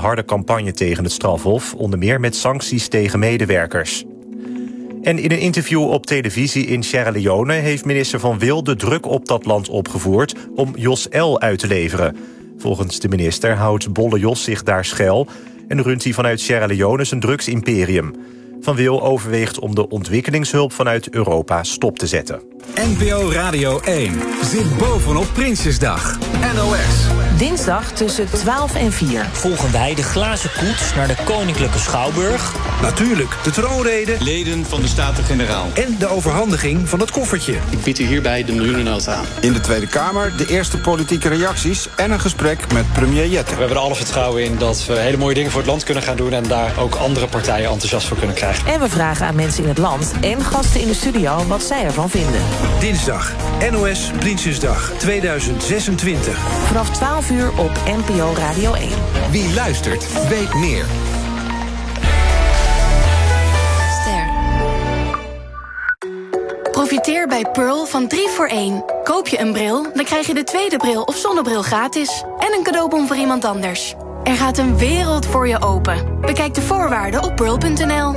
harde campagne tegen het strafhof, onder meer met sancties tegen medewerkers. En in een interview op televisie in Sierra Leone heeft minister Van Wil de druk op dat land opgevoerd om Jos L. uit te leveren. Volgens de minister houdt Bolle Jos zich daar schuil en runt hij vanuit Sierra Leone zijn drugsimperium. Van Wil overweegt om de ontwikkelingshulp vanuit Europa stop te zetten. NPO Radio 1 zit bovenop Prinsjesdag. NOS. Dinsdag tussen 12 en 4. Volgen wij de glazen koets naar de Koninklijke Schouwburg. Natuurlijk de troonrede. Leden van de Staten-Generaal. En de overhandiging van het koffertje. Ik bied u hierbij de miljoenennota aan. In de Tweede Kamer de eerste politieke reacties en een gesprek met premier Jette. We hebben er alle vertrouwen in dat we hele mooie dingen voor het land kunnen gaan doen en daar ook andere partijen enthousiast voor kunnen krijgen. En we vragen aan mensen in het land en gasten in de studio wat zij ervan vinden. Dinsdag, NOS Prinsjesdag 2026. Vanaf 12 uur op NPO Radio 1. Wie luistert, weet meer. Profiteer bij Pearl van 3 voor 1. Koop je een bril, dan krijg je de tweede bril of zonnebril gratis. En een cadeaubon voor iemand anders. Er gaat een wereld voor je open. Bekijk de voorwaarden op pearl.nl.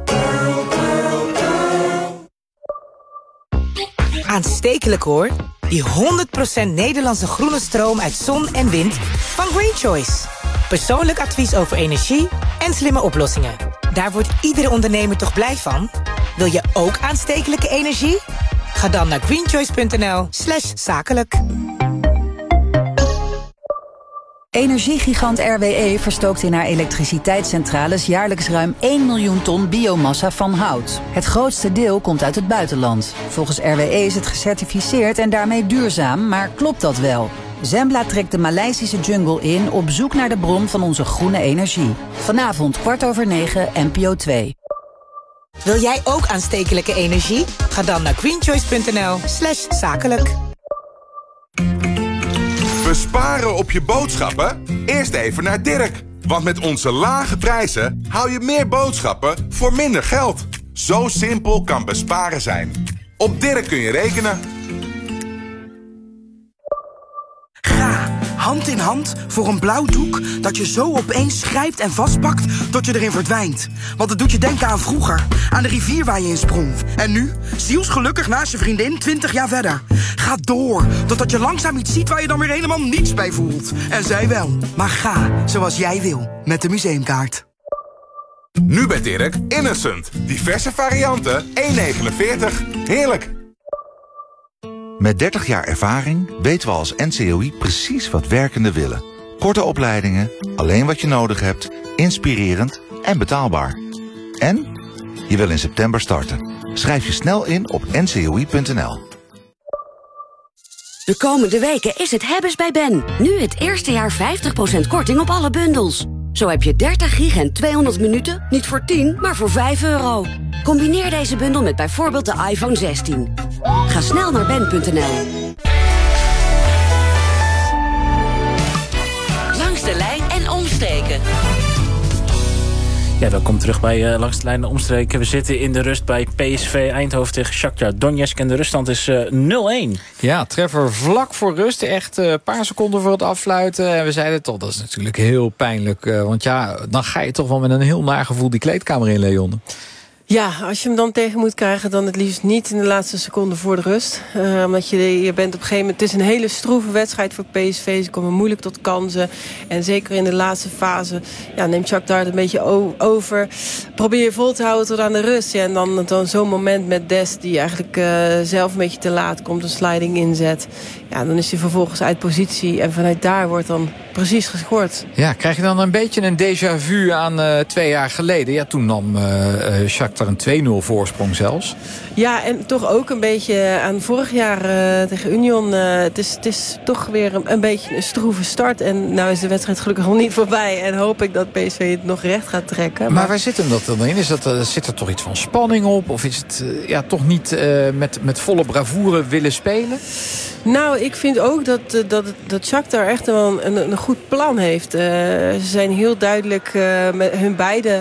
Aanstekelijk hoor. Die 100% Nederlandse groene stroom uit zon en wind van Green Choice. Persoonlijk advies over energie en slimme oplossingen. Daar wordt iedere ondernemer toch blij van? Wil je ook aanstekelijke energie? Ga dan naar greenchoice.nl/zakelijk. Energiegigant RWE verstookt in haar elektriciteitscentrales jaarlijks ruim 1 miljoen ton biomassa van hout. Het grootste deel komt uit het buitenland. Volgens RWE is het gecertificeerd en daarmee duurzaam, maar klopt dat wel? Zembla trekt de Maleisische jungle in op zoek naar de bron van onze groene energie. Vanavond 9:15, NPO 2. Wil jij ook aanstekelijke energie? Ga dan naar greenchoice.nl/zakelijk. Besparen op je boodschappen? Eerst even naar Dirk. Want met onze lage prijzen hou je meer boodschappen voor minder geld. Zo simpel kan besparen zijn. Op Dirk kun je rekenen. Ga hand in hand voor een blauw doek dat je zo opeens grijpt en vastpakt tot je erin verdwijnt. Want het doet je denken aan vroeger, aan de rivier waar je in sprong. En nu, zielsgelukkig naast je vriendin 20 jaar verder. Ga door, totdat je langzaam iets ziet waar je dan weer helemaal niets bij voelt. En zij wel. Maar ga zoals jij wil, met de museumkaart. Nu bij Dirk, Innocent. Diverse varianten, 1,49. Heerlijk. Met 30 jaar ervaring weten we als NCOI precies wat werkenden willen. Korte opleidingen, alleen wat je nodig hebt, inspirerend en betaalbaar. En je wil in september starten. Schrijf je snel in op ncoi.nl. De komende weken is het hebbes bij Ben. Nu het eerste jaar 50% korting op alle bundels. Zo heb je 30 gig en 200 minuten, niet voor 10, maar voor €5. Combineer deze bundel met bijvoorbeeld de iPhone 16. Ga snel naar ben.nl. Langs de lijn en omstreken. Ja, welkom terug bij Langs de Lijn en Omstreken. We zitten in de rust bij PSV Eindhoven tegen Shakhtar Donetsk. En de ruststand is 0-1. Ja, Treffer vlak voor rust. Echt een paar seconden voor het afsluiten. En we zeiden het toch, dat is natuurlijk heel pijnlijk. Want ja, dan ga je toch wel met een heel naar gevoel die kleedkamer in, Leon. Ja, als je hem dan tegen moet krijgen, dan het liefst niet in de laatste seconde voor de rust. Omdat je bent op een gegeven moment... Het is een hele stroeve wedstrijd voor PSV. Ze komen moeilijk tot kansen. En zeker in de laatste fase neemt Shakhtar het een beetje over. Probeer je vol te houden tot aan de rust. Ja, en dan zo'n moment met Dest die eigenlijk zelf een beetje te laat komt. Een sliding inzet. Ja, dan is hij vervolgens uit positie. En vanuit daar wordt dan precies gescoord. Ja, krijg je dan een beetje een déjà vu aan 2 jaar geleden? Ja, toen nam Shakhtar een 2-0 voorsprong zelfs. Ja, en toch ook een beetje aan vorig jaar tegen Union. Het is toch weer een beetje een stroeve start. En nou is de wedstrijd gelukkig nog niet voorbij. En hoop ik dat PSV het nog recht gaat trekken. Maar waar zit hem dat dan in? Zit er toch iets van spanning op? Of is het toch niet met volle bravoure willen spelen? Nou, ik vind ook dat Shakhtar echt wel een goed plan heeft. Ze zijn heel duidelijk met hun beide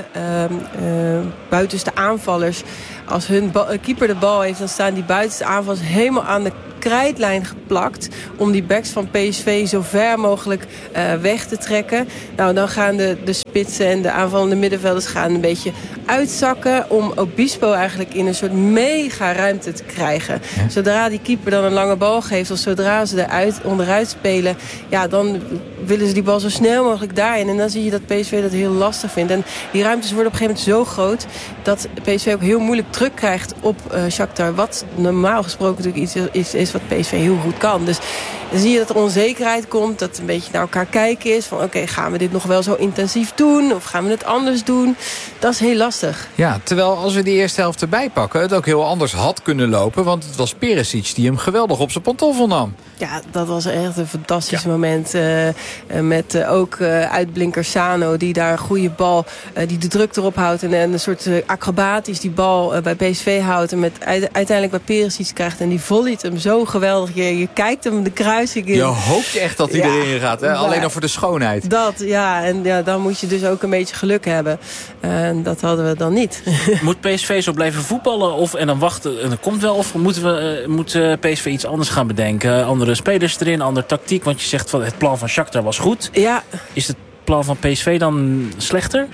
buitenste aanvallers. Als hun keeper de bal heeft, dan staan die buitenste aanvallers helemaal aan de krijtlijn geplakt om die backs van PSV zo ver mogelijk weg te trekken. Nou, dan gaan de spitsen en de aanvallende middenvelders gaan een beetje uitzakken om Obispo eigenlijk in een soort mega ruimte te krijgen. Ja. Zodra die keeper dan een lange bal geeft of zodra ze onderuit spelen, ja, dan willen ze die bal zo snel mogelijk daarin. En dan zie je dat PSV dat heel lastig vindt. En die ruimtes worden op een gegeven moment zo groot dat PSV ook heel moeilijk druk krijgt op Shakhtar. Wat normaal gesproken natuurlijk iets is wat PSV heel goed kan. Dus dan zie je dat er onzekerheid komt, dat een beetje naar elkaar kijken is. Van oké, gaan we dit nog wel zo intensief doen? Of gaan we het anders doen? Dat is heel lastig. Ja, terwijl als we die eerste helft erbij pakken, het ook heel anders had kunnen lopen. Want het was Perisic die hem geweldig op zijn pantoffel nam. Ja, dat was echt een fantastisch moment. Met ook uitblinker Sano die daar een goede bal, die de druk erop houdt. En een soort acrobatisch die bal bij PSV houdt. En uiteindelijk bij Perisic krijgt. En die volleyt hem zo geweldig. Je kijkt hem de kruising in. Je hoopt echt dat hij erin gaat. Hè? Alleen al voor de schoonheid. Dat, ja. En ja, dan moet je dus ook een beetje geluk hebben. En dat hadden we dan niet. Moet PSV zo blijven voetballen? En dan wachten en dat komt wel? Of moet PSV iets anders gaan bedenken? Andere spelers erin, andere tactiek? Want je zegt van het plan van Shakhtar was goed. Ja. Is het plan van PSV dan slechter?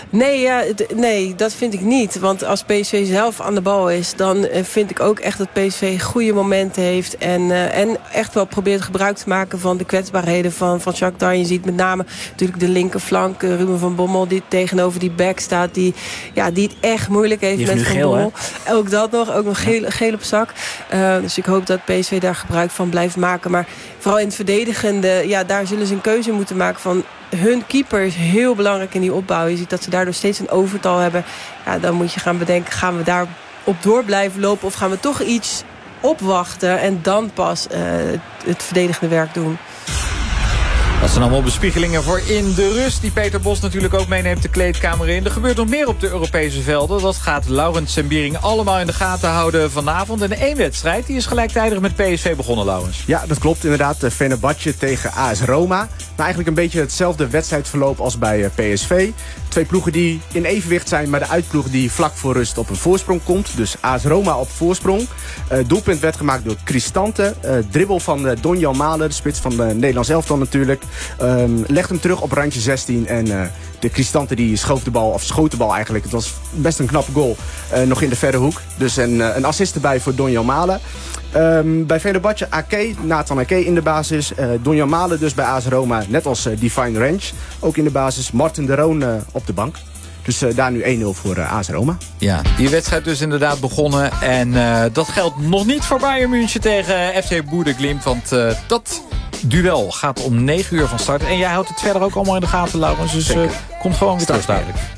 Nee, dat vind ik niet. Want als PSV zelf aan de bal is, dan vind ik ook echt dat PSV goede momenten heeft. En echt wel probeert gebruik te maken van de kwetsbaarheden van Shakhtar. Je ziet met name natuurlijk de linkerflank, Ruben van Bommel, die tegenover die back staat. Die het echt moeilijk heeft met Van Bommel. Ook dat nog, ook nog geel op zak. Dus ik hoop dat PSV daar gebruik van blijft maken. Maar vooral in het verdedigende, daar zullen ze een keuze moeten maken van hun keeper is heel belangrijk in die opbouw. Je ziet dat ze daardoor steeds een overtal hebben. Ja, dan moet je gaan bedenken, gaan we daar op door blijven lopen of gaan we toch iets opwachten en dan pas het verdedigende werk doen. Dat zijn allemaal bespiegelingen voor in de rust. Die Peter Bos natuurlijk ook meeneemt de kleedkamer in. Er gebeurt nog meer op de Europese velden. Dat gaat Laurens en Biering allemaal in de gaten houden vanavond. En de één wedstrijd die is gelijktijdig met PSV begonnen, Laurens. Ja, dat klopt inderdaad. Fenerbahce tegen AS Roma. Maar eigenlijk een beetje hetzelfde wedstrijdverloop als bij PSV. Twee ploegen die in evenwicht zijn, maar de uitploeg die vlak voor rust op een voorsprong komt. Dus AS Roma op voorsprong. Doelpunt werd gemaakt door Cristante. Dribbel van Donjan Malen, de spits van Nederlands elftal natuurlijk. Legt hem terug op randje 16 en de Cristante die schoot de bal eigenlijk. Het was best een knappe goal. Nog in de verre hoek. Dus een assist erbij voor Donjan Malen. Bij Fenerbahce Nathan Ake in de basis. Donjan Malen dus bij AS Roma, net als Divine Range. Ook in de basis. Martin de Roon op de bank. Dus daar nu 1-0 voor AS Roma. Ja, die wedstrijd dus inderdaad begonnen. En dat geldt nog niet voor Bayern München tegen FC Boede Glimt. Want dat duel gaat om 9 uur van start. En jij houdt het verder ook allemaal in de gaten, Laurens. Dus komt gewoon weer terug.